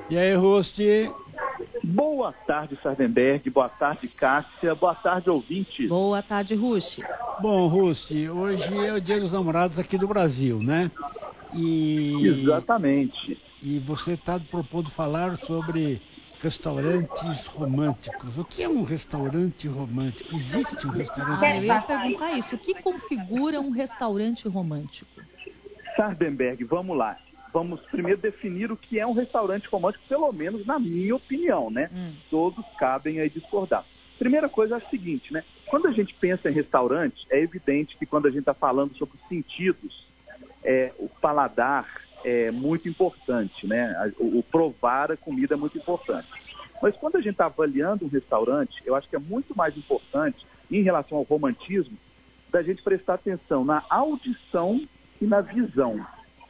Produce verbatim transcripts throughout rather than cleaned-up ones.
E aí, Rusti? Boa tarde, Sardenberg. Boa tarde, Cássia. Boa tarde, ouvinte. Boa tarde, Rusti. Bom, Rusti, hoje é o Dia dos Namorados aqui do Brasil, né? E... Exatamente. E você está propondo falar sobre restaurantes românticos. O que é um restaurante romântico? Existe um restaurante ah, romântico? Eu ia perguntar isso. O que configura um restaurante romântico? Sardenberg, vamos lá. Vamos primeiro definir o que é um restaurante romântico, pelo menos na minha opinião, né? Hum. Todos cabem aí discordar. Primeira coisa é a seguinte, né? Quando a gente pensa em restaurante, é evidente que quando a gente está falando sobre os sentidos, é, o paladar é muito importante, né? O, o provar a comida é muito importante. Mas quando a gente está avaliando um restaurante, eu acho que é muito mais importante, em relação ao romantismo, da gente prestar atenção na audição e na visão.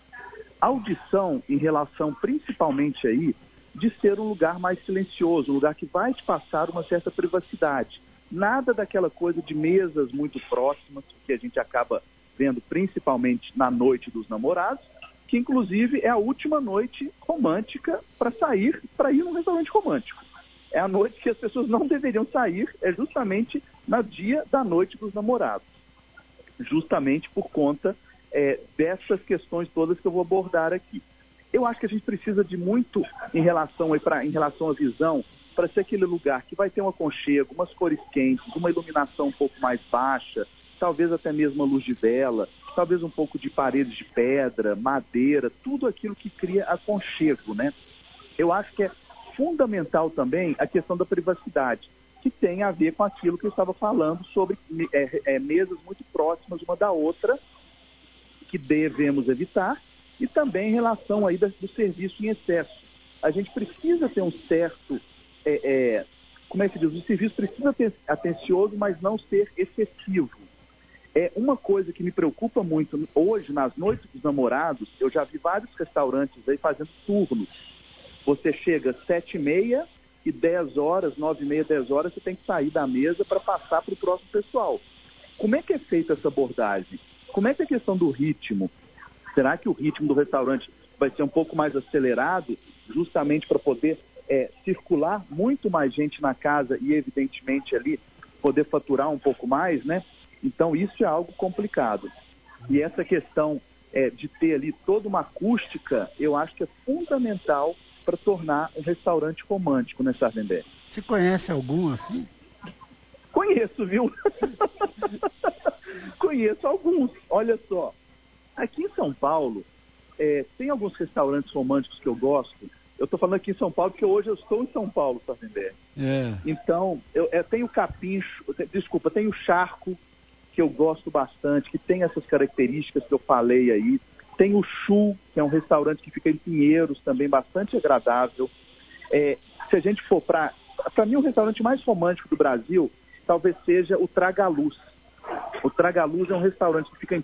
Audição em relação principalmente aí de ser um lugar mais silencioso, um lugar que vai te passar uma certa privacidade. Nada daquela coisa de mesas muito próximas, que a gente acaba vendo principalmente na noite dos namorados, que inclusive é a última noite romântica para sair, para ir num restaurante romântico. É a noite que as pessoas não deveriam sair, é justamente no dia da noite dos namorados. Justamente por conta É, dessas questões todas que eu vou abordar aqui. Eu acho que a gente precisa de muito em relação, aí pra, em relação à visão, para ser aquele lugar que vai ter um aconchego, umas cores quentes, uma iluminação um pouco mais baixa, talvez até mesmo uma luz de vela, talvez um pouco de paredes de pedra, madeira, tudo aquilo que cria aconchego, né? Eu acho que é fundamental também a questão da privacidade, que tem a ver com aquilo que eu estava falando sobre é, é, mesas muito próximas uma da outra, que devemos evitar, e também em relação aí do serviço em excesso. A gente precisa ter um certo, é, é, como é que diz, o serviço precisa ser atencioso, mas não ser excessivo. É uma coisa que me preocupa muito hoje, nas noites dos namorados, eu já vi vários restaurantes aí fazendo turnos. Você chega às sete e meia e dez horas, nove e meia, dez horas, você tem que sair da mesa para passar para o próximo pessoal. Como é que é feita essa abordagem? Como é que é a questão do ritmo? Será que o ritmo do restaurante vai ser um pouco mais acelerado, justamente para poder é, circular muito mais gente na casa e, evidentemente, ali poder faturar um pouco mais, né? Então, isso é algo complicado. E essa questão é, de ter ali toda uma acústica, eu acho que é fundamental para tornar um restaurante romântico, né, Sardenberg? Você conhece algum assim? Conheço, viu? Conheço alguns. Olha só, aqui em São Paulo, é, tem alguns restaurantes românticos que eu gosto. Eu estou falando aqui em São Paulo porque hoje eu estou em São Paulo, Sardenberg. É. Então, eu, eu tenho o Capincho, eu tenho, desculpa, tem o Charco, que eu gosto bastante, que tem essas características que eu falei aí. Tem o Chu, que é um restaurante que fica em Pinheiros, também bastante agradável. É, se a gente for para... Para mim, o restaurante mais romântico do Brasil talvez seja o Tragaluz. O Tragaluz é um restaurante que fica em